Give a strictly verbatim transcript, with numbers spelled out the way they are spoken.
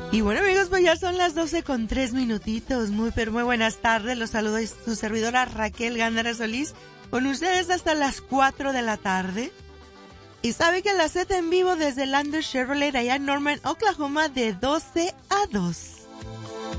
Y bueno, amigos, pues ya son las doce con tres minutitos. Muy, pero muy buenas tardes. Los saludo a su servidora Raquel Gándara Solís, con ustedes hasta las cuatro de la tarde. Y sabe que la Z en vivo desde Lander Chevrolet allá en Norman, Oklahoma, de doce a dos.